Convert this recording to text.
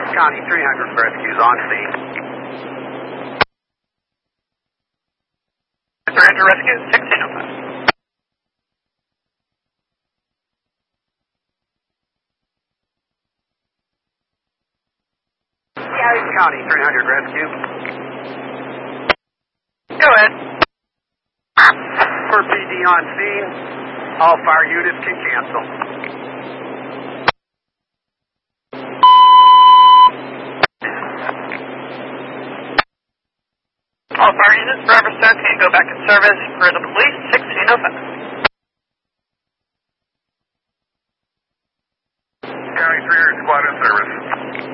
County 300 rescues on scene. 300 rescue, 1605. County 300 rescue. Go ahead. For PD on scene, all fire units can cancel. All fire units, Forever Stone, can go back in service for the police, 1605.